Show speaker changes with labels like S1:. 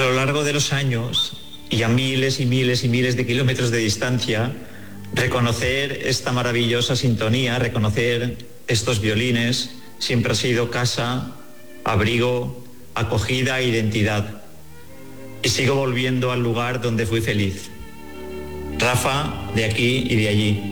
S1: lo largo de los años y a miles y miles y miles de kilómetros de distancia, reconocer esta maravillosa sintonía, reconocer estos violines, siempre ha sido casa, abrigo, acogida e identidad. Y sigo volviendo al lugar donde fui feliz. Rafa, de aquí y de allí.